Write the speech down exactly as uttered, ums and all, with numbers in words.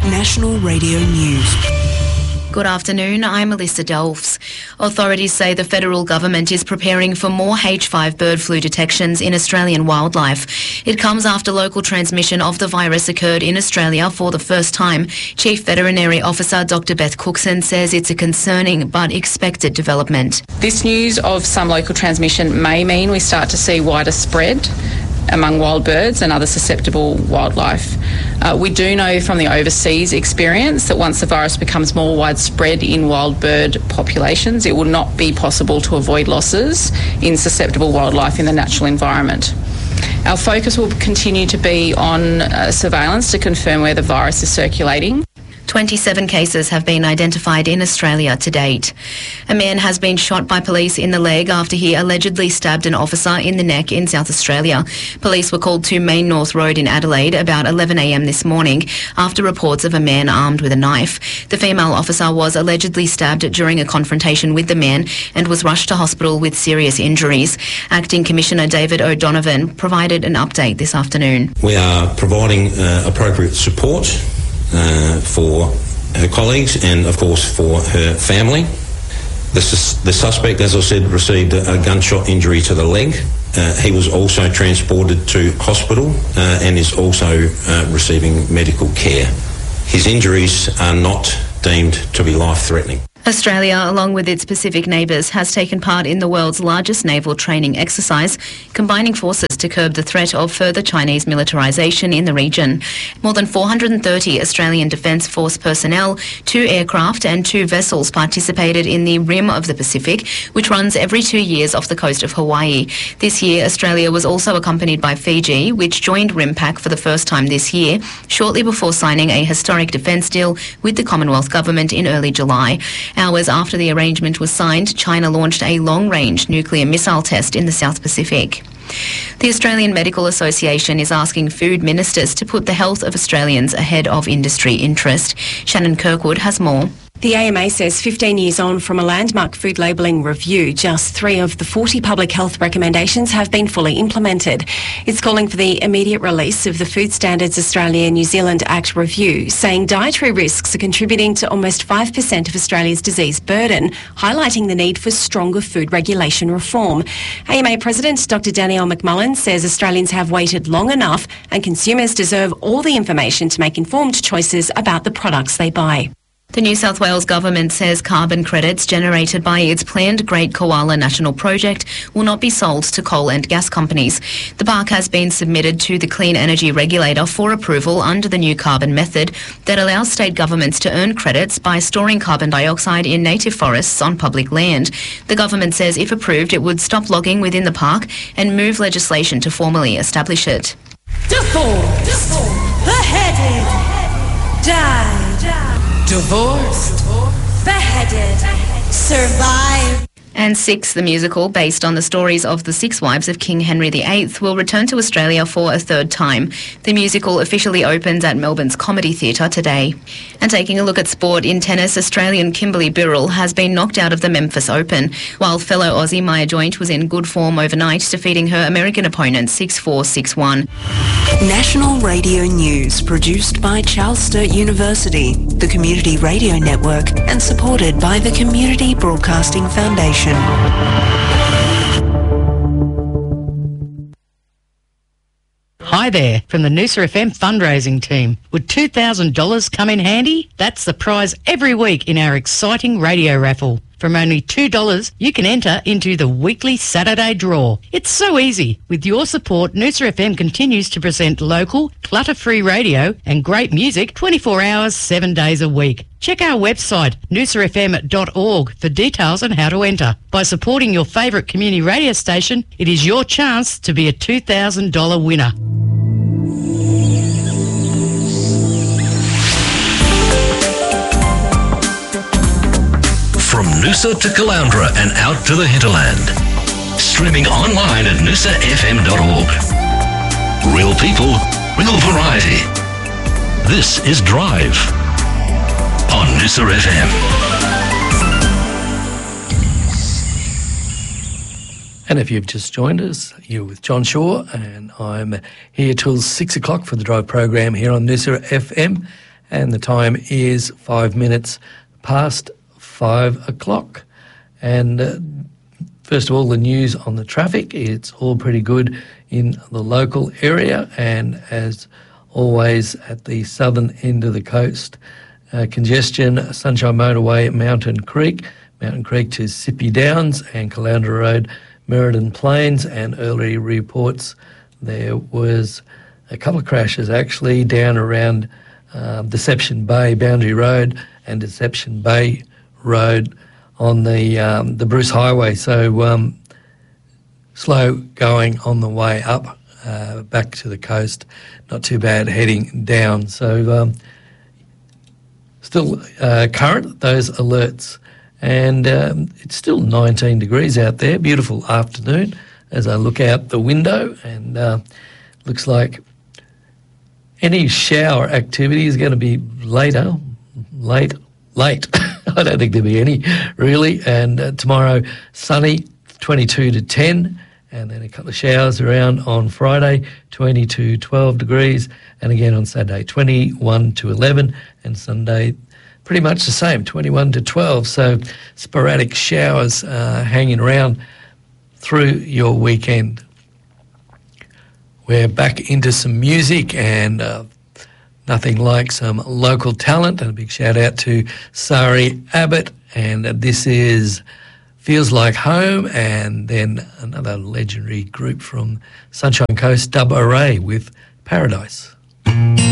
National Radio News. Good afternoon, I'm Melissa Dolphs. Authorities say the federal government is preparing for more H five bird flu detections in Australian wildlife. It comes after local transmission of the virus occurred in Australia for the first time. Chief Veterinary Officer Doctor Beth Cookson says it's a concerning but expected development. This news of some local transmission may mean we start to see wider spread among wild birds and other susceptible wildlife. Uh, we do know from the overseas experience that once the virus becomes more widespread in wild bird populations, it will not be possible to avoid losses in susceptible wildlife in the natural environment. Our focus will continue to be on uh, surveillance to confirm where the virus is circulating. twenty-seven cases have been identified in Australia to date. A man has been shot by police in the leg after he allegedly stabbed an officer in the neck in South Australia. Police were called to Main North Road in Adelaide about eleven a m this morning after reports of a man armed with a knife. The female officer was allegedly stabbed during a confrontation with the man and was rushed to hospital with serious injuries. Acting Commissioner David O'Donovan provided an update this afternoon. We are providing uh, appropriate support Uh, for her colleagues and, of course, for her family. The, sus- the suspect, as I said, received a, a gunshot injury to the leg. Uh, he was also transported to hospital uh, and is also uh, receiving medical care. His injuries are not deemed to be life-threatening. Australia, along with its Pacific neighbours, has taken part in the world's largest naval training exercise, combining forces to curb the threat of further Chinese militarisation in the region. More than four hundred thirty Australian Defence Force personnel, two aircraft and two vessels participated in the Rim of the Pacific, which runs every two years off the coast of Hawaii. This year, Australia was also accompanied by Fiji, which joined RIMPAC for the first time this year, shortly before signing a historic defence deal with the Commonwealth Government in early July. Hours after the arrangement was signed, China launched a long-range nuclear missile test in the South Pacific. The Australian Medical Association is asking food ministers to put the health of Australians ahead of industry interest. Shannon Kirkwood has more. The A M A says fifteen years on from a landmark food labelling review, just three of the forty public health recommendations have been fully implemented. It's calling for the immediate release of the Food Standards Australia New Zealand Act review, saying dietary risks are contributing to almost five percent of Australia's disease burden, highlighting the need for stronger food regulation reform. A M A President Doctor Danielle McMullen says Australians have waited long enough and consumers deserve all the information to make informed choices about the products they buy. The New South Wales Government says carbon credits generated by its planned Great Koala National Project will not be sold to coal and gas companies. The park has been submitted to the Clean Energy Regulator for approval under the new carbon method that allows state governments to earn credits by storing carbon dioxide in native forests on public land. The government says if approved, it would stop logging within the park and move legislation to formally establish it. Divorced, beheaded, died. Divorced, beheaded, survived. And Six, the musical, based on the stories of the six wives of King Henry the Eighth, will return to Australia for a third time. The musical officially opens at Melbourne's Comedy Theatre today. And taking a look at sport in tennis, Australian Kimberly Birrell has been knocked out of the Memphis Open, while fellow Aussie Maya Joint was in good form overnight, defeating her American opponent six four, six one. National Radio News, produced by Charles Sturt University, the Community Radio Network, and supported by the Community Broadcasting Foundation. Hi there, from the Noosa F M fundraising team. Would two thousand dollars come in handy? That's the prize every week in our exciting radio raffle. From only two dollars, you can enter into the weekly Saturday draw. It's so easy. With your support, Noosa F M continues to present local, clutter-free radio and great music twenty-four hours, seven days a week. Check our website, noosa f m dot org, for details on how to enter. By supporting your favourite community radio station, it is your chance to be a two thousand dollars winner. From Noosa to Caloundra and out to the hinterland. Streaming online at noosa f m dot org. Real people, real variety. This is Drive on Noosa F M. And if you've just joined us, you're with John Shaw, and I'm here till six o'clock for the Drive program here on Noosa F M. and the time is five minutes past five o'clock. And uh, first of all, the news on the traffic. It's all pretty good in the local area, and as always at the southern end of the coast, uh, congestion, Sunshine Motorway, Mountain Creek, Mountain Creek to Sippy Downs and Caloundra Road, Merredin Plains, and early reports there was a couple of crashes actually down around um, Deception Bay, Boundary Road, and Deception Bay Road on the um, the Bruce Highway. So um, slow going on the way up uh, back to the coast, not too bad heading down. So um, still uh, current, those alerts. And um, it's still nineteen degrees out there, beautiful afternoon as I look out the window, and uh, looks like any shower activity is going to be later, late, late. I don't think there'll be any, really. And uh, tomorrow, sunny, twenty-two to ten, and then a couple of showers around on Friday, twenty to twelve degrees, and again on Saturday, twenty-one to eleven, and Sunday, pretty much the same, twenty-one to twelve. So sporadic showers uh, hanging around through your weekend. We're back into some music, and uh, nothing like some local talent. And a big shout out to Sari Abbott. And uh, this is Feels Like Home, and then another legendary group from Sunshine Coast, Dub Array, with Paradise.